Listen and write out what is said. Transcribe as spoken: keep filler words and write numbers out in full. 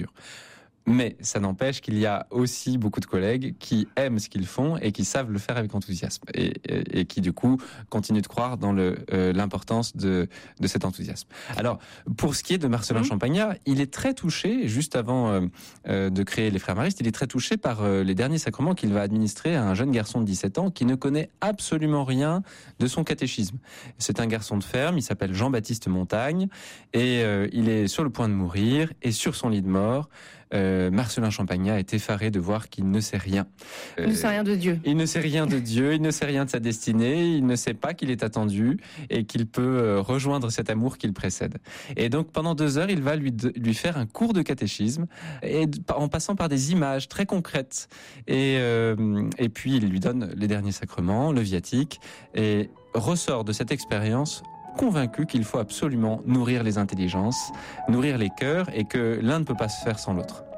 Mais ça n'empêche qu'il y a aussi beaucoup de collègues qui aiment ce qu'ils font et qui savent le faire avec enthousiasme et, et, et qui du coup continuent de croire dans le, euh, l'importance de, de cet enthousiasme. Alors pour ce qui est de Marcellin mmh. Champagnat, il est très touché, juste avant euh, euh, de créer les Frères Maristes, il est très touché par euh, les derniers sacrements qu'il va administrer à un jeune garçon de dix-sept ans qui ne connaît absolument rien de son catéchisme. C'est un garçon de ferme, il s'appelle Jean-Baptiste Montagne et euh, il est sur le point de mourir et sur son lit de mort, Euh, Marcellin Champagnat est effaré de voir qu'il ne sait rien. Il euh, ne sait rien de Dieu. Il ne sait rien de Dieu, il ne sait rien de sa destinée, il ne sait pas qu'il est attendu et qu'il peut euh, rejoindre cet amour qu'il précède. Et donc pendant deux heures, il va lui, de, lui faire un cours de catéchisme et, en passant par des images très concrètes. Et, euh, et puis il lui donne les derniers sacrements, le viatique, et ressort de cette expérience convaincu qu'il faut absolument nourrir les intelligences, nourrir les cœurs et que l'un ne peut pas se faire sans l'autre.